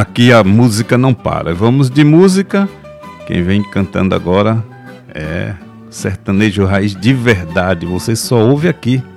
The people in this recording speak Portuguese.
Aqui a música não para. Vamos de música. Quem vem cantando agora é sertanejo raiz de verdade. Você só ouve aqui